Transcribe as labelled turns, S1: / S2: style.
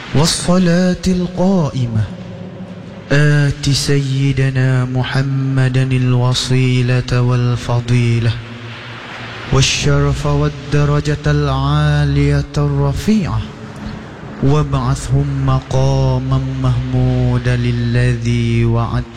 S1: والصلاة القائمة آت سيدنا محمدا الوصيلة والفضيلة والشرف والدرجة العالية الرفيعة وابعثهم مقاما محمودا الذي وعدته